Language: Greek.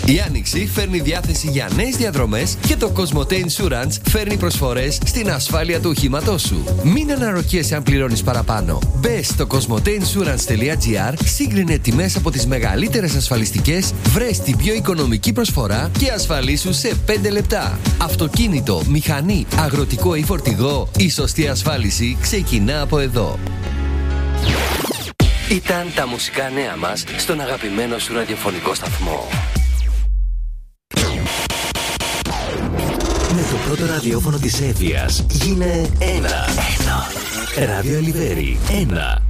Η Άνοιξη φέρνει διάθεση για νέες διαδρομές και το Cosmote Insurance φέρνει προσφορές στην ασφάλεια του οχήματός σου. Μην αναρωτιέσαι αν πληρώνεις παραπάνω. Μπες στο cosmoteinsurance.gr, σύγκρινε τιμές από τις μεγαλύτερες ασφαλιστικές, βρες την πιο οικονομική προσφορά και ασφαλίσου σε 5 λεπτά. Αυτοκίνητο, μηχανή, αγροτικό ή φορτηγό, η σωστή ασφάλιση ξεκινά από εδώ. Ήταν τα μουσικά νέα μας στον αγαπημένο σου ραδιοφωνικό σταθμό. Με το πρώτο ραδιόφωνο της Εύβοιας γίνε ένα. Ράδιο Ελιβέρι 1.